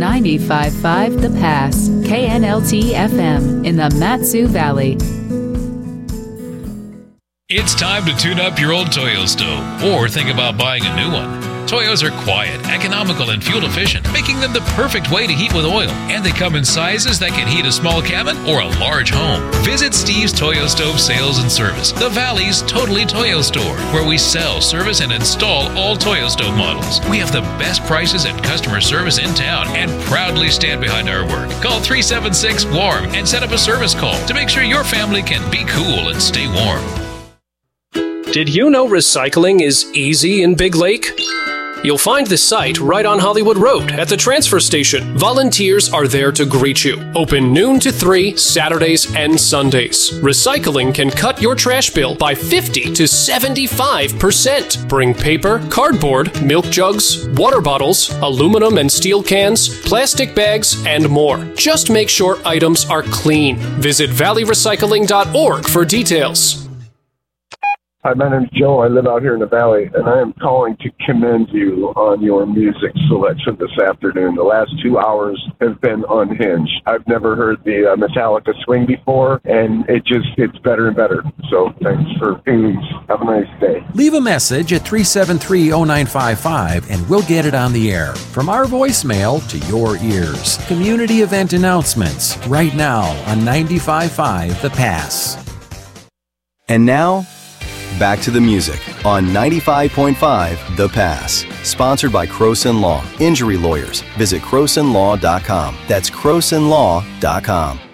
95.5 The Pass, KNLT FM in the Mat-Su Valley. It's time to tune up your old Toyo stove or think about buying a new one. Toyos are quiet, economical, and fuel efficient, making them the perfect way to heat with oil. And they come in sizes that can heat a small cabin or a large home. Visit Steve's Toyo Stove Sales and Service, the Valley's Totally Toyo store, where we sell, service, and install all Toyo stove models. We have the best prices and customer service in town and proudly stand behind our work. Call 376-WARM and set up a service call to make sure your family can be cool and stay warm. Did you know recycling is easy in Big Lake? You'll find the site right on Hollywood Road at the transfer station. Volunteers are there to greet you. Open noon to 3, Saturdays and Sundays. Recycling can cut your trash bill by 50 to 75%. Bring paper, cardboard, milk jugs, water bottles, aluminum and steel cans, plastic bags, and more. Just make sure items are clean. Visit valleyrecycling.org for details. Hi, my name's Joe. I live out here in the Valley, and I am calling to commend you on your music selection this afternoon. The last 2 hours have been unhinged. I've never heard the Metallica swing before, and it's better and better. So thanks for things. Have a nice day. Leave a message at 373-0955, and we'll get it on the air. From our voicemail to your ears. Community event announcements right now on 95.5 The Pass. And now, back to the music on 95.5 The Pass. Sponsored by Croson Law. Injury lawyers. Visit CrosonLaw.com. That's CrosonLaw.com.